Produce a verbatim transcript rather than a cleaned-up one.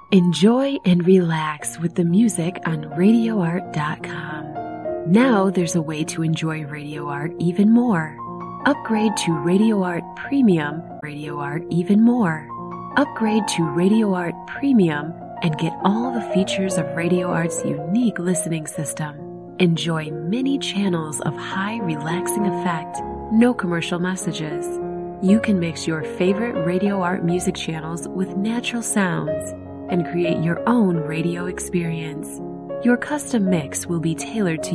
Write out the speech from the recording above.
Enjoy and relax with the music on radio art dot com. Now there's a way to enjoy Radio Art even more. Upgrade to Radio Art Premium, Radio Art even more. Upgrade to Radio Art Premium and get all the features of Radio Art's unique listening system. Enjoy many channels of high relaxing effect, no commercial messages. You can mix your favorite Radio Art music channels with natural sounds and create your own radio experience. Your custom mix will be tailored to